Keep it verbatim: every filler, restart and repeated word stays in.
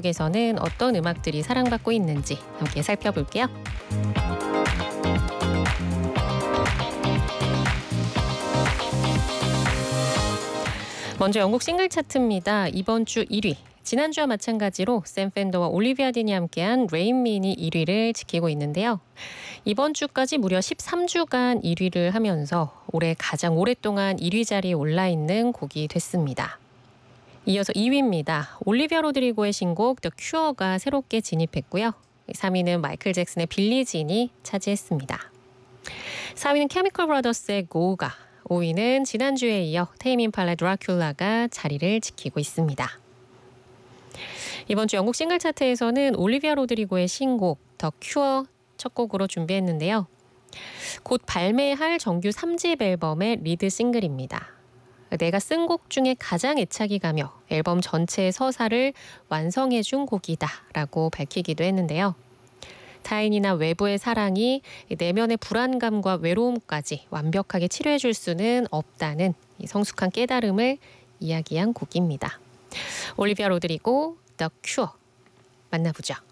영국에서는 어떤 음악들이 사랑받고 있는지 함께 살펴볼게요. 먼저 영국 싱글 차트입니다. 이번 주 일 위. 지난주와 마찬가지로 샘 펜더와 올리비아 딘이 함께한 레인맨이 일 위를 지키고 있는데요. 이번 주까지 무려 십삼 주간 일 위를 하면서 올해 가장 오랫동안 일 위 자리에 올라있는 곡이 됐습니다. 이어서 이 위입니다. 올리비아 로드리고의 신곡 더 큐어가 새롭게 진입했고요. 삼 위는 마이클 잭슨의 빌리 진이 차지했습니다. 사 위는 케미컬 브라더스의 고우가, 오 위는 지난주에 이어 테임 임팔라의 드라큘라가 자리를 지키고 있습니다. 이번 주 영국 싱글 차트에서는 올리비아 로드리고의 신곡 더 큐어 첫 곡으로 준비했는데요. 곧 발매할 정규 삼 집 앨범의 리드 싱글입니다. 내가 쓴 곡 중에 가장 애착이 가며 앨범 전체의 서사를 완성해준 곡이다 라고 밝히기도 했는데요. 타인이나 외부의 사랑이 내면의 불안감과 외로움까지 완벽하게 치료해줄 수는 없다는 이 성숙한 깨달음을 이야기한 곡입니다. 올리비아 로드리고 더 큐어 만나보죠.